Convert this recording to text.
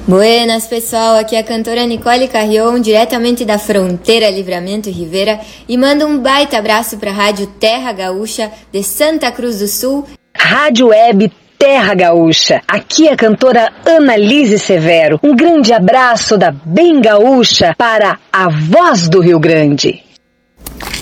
Buenas, pessoal, aqui é a cantora Nicole Carrion, diretamente da fronteira Livramento Rivera, e mando um baita abraço para a Rádio Terra Gaúcha de Santa Cruz do Sul. Rádio Web Terra Gaúcha, aqui é a cantora Annalise Severo. Um grande abraço da Bem Gaúcha para a Voz do Rio Grande.